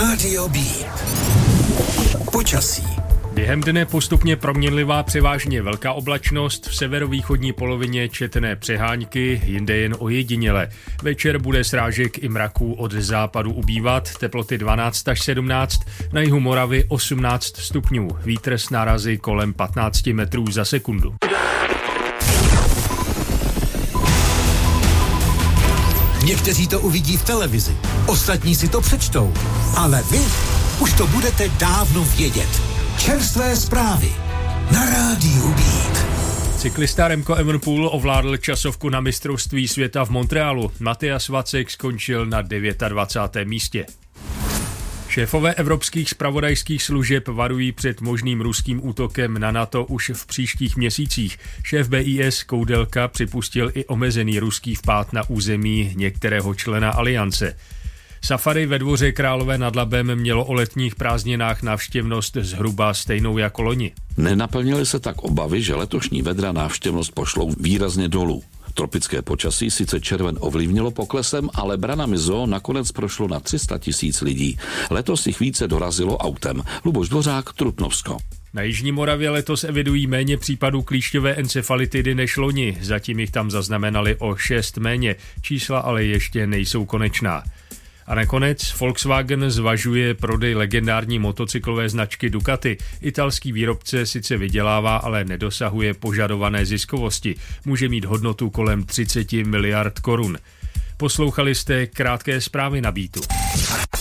Rádio B. Počasí. Během dne postupně proměnlivá převážně velká oblačnost, v severovýchodní polovině četné přehánky, jinde jen ojediněle. Večer bude srážek i mraků od západu ubývat, teploty 12 až 17, na jihu Moravy 18 stupňů, vítr s nárazy kolem 15 metrů za sekundu. Někteří to uvidí v televizi, ostatní si to přečtou, ale vy už to budete dávno vědět. Čerstvé zprávy na Rádiu Beat. Cyklista Remco Evenepoel ovládl časovku na mistrovství světa v Montrealu. Matyas Vacek skončil na 29. místě. Šéfové evropských zpravodajských služeb varují před možným ruským útokem na NATO už v příštích měsících. Šéf BIS Koudelka připustil i omezený ruský vpád na území některého člena aliance. Safari ve Dvoře Králové nad Labem mělo o letních prázdninách návštěvnost zhruba stejnou jako loni. Nenaplnily se tak obavy, že letošní vedra návštěvnost pošlou výrazně dolů. Tropické počasí sice červen ovlivnilo poklesem, ale branami zoo nakonec prošlo na 300 000 lidí. Letos jich více dorazilo autem. Luboš Dvořák, Trutnovsko. Na jižní Moravě letos evidují méně případů klíšťové encefalitidy než loni. Zatím jich tam zaznamenali o 6 méně. Čísla ale ještě nejsou konečná. A nakonec Volkswagen zvažuje prodej legendární motocyklové značky Ducati. Italský výrobce sice vydělává, ale nedosahuje požadované ziskovosti. Může mít hodnotu kolem 30 miliard korun. Poslouchali jste krátké zprávy na Beatu.